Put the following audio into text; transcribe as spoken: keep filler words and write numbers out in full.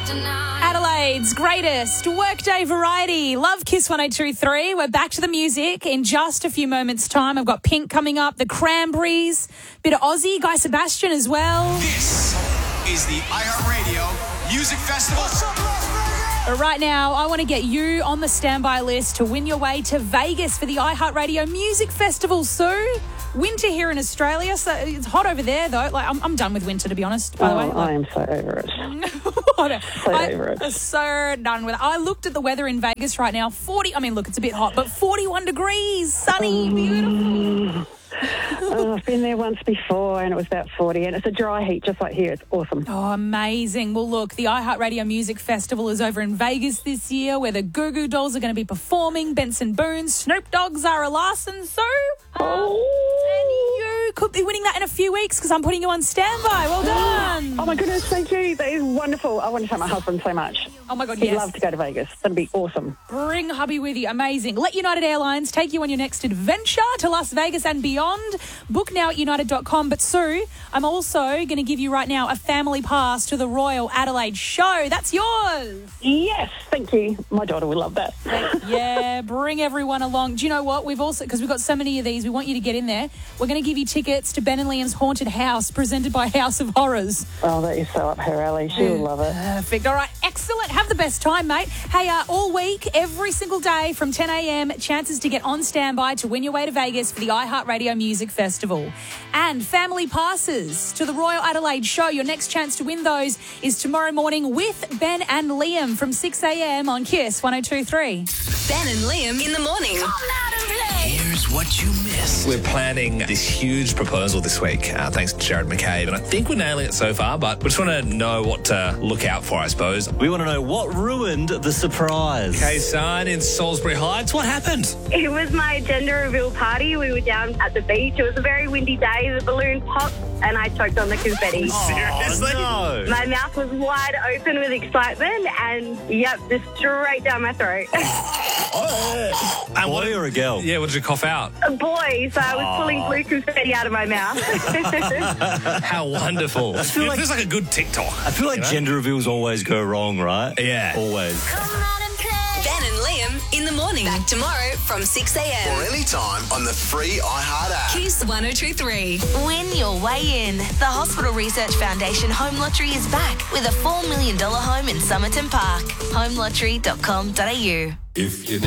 Adelaide's greatest workday variety. Love Kiss one oh two point three. We're back to the music in just a few moments' time. I've got Pink coming up, the Cranberries, bit of Aussie, Guy Sebastian as well. This is the iHeartRadio Music Festival. But right now, I want to get you on the standby list to win your way to Vegas for the iHeartRadio Music Festival, Sue. Winter here in Australia, so it's hot over there, though. Like I'm, I'm done with winter, to be honest, by oh, the way. Like, I am so over it. so I, over it. So done with it. I looked at the weather in Vegas right now. forty, I mean, look, it's a bit hot, but forty-one degrees, sunny, beautiful. Oh, I've been there once before and it was about forty, and it's a dry heat just like here. It's awesome. Oh, amazing. Well, look, the iHeartRadio Music Festival is over in Vegas this year, where the Goo Goo Dolls are going to be performing, Benson Boone, Snoop Dogg, Zara Larsson, so... Oh. And you could be winning that in a few weeks because I'm putting you on standby. Well done. Oh, my goodness, thank you. That is wonderful. I want to tell my husband so much. Oh, my God, He'd yes. love to go to Vegas. That'd be awesome. Bring hubby with you. Amazing. Let United Airlines take you on your next adventure to Las Vegas and beyond. Book now at united dot com. But, Sue, I'm also going to give you right now a family pass to the Royal Adelaide Show. That's yours. Yes, thank you. My daughter would love that. Yeah, bring everyone along. Do you know what? We've also, because we've got so many of these, we want you to get in there. We're going to give you tickets to Ben and Liam's Haunted House, presented by House of Horrors. Oh, that is so up her alley. She will love it. Perfect. All right, excellent. Have the best time, mate. Hey, uh, all week, every single day from ten a.m, chances to get on standby to win your way to Vegas for the iHeartRadio Music Festival. And family passes to the Royal Adelaide Show. Your next chance to win those is tomorrow morning with Ben and Liam from six a.m. on Kiss one oh two point three. Ben and Liam in the morning. Here's what you missed. We're planning this huge proposal this week, uh, thanks to Jared McCabe, and I think we're nailing it so far, but we just want to know what to look out for, I suppose. We want to know what ruined the surprise. Okay, son, in Salisbury Heights, what happened? It was my gender reveal party. We were down at the beach. It was a very windy day. The balloon popped and I choked on the confetti. Seriously? Oh, no. My mouth was wide open with excitement and, yep, just straight down my throat. And Boy or a girl? Yeah, what did you cough out? A boy, so I was pulling blue confetti out of my mouth. How wonderful. It feel like- feels like a good TikTok. I feel like You know? gender reveals always go wrong, right? Yeah. Always. Ben and Liam in the morning. Back tomorrow from six Or a.m. anytime on the free iHeart app. Kiss one oh two point three. Win your way in. The Hospital Research Foundation Home Lottery is back with a four million dollars home in Somerton Park. home lottery dot com dot a u. If you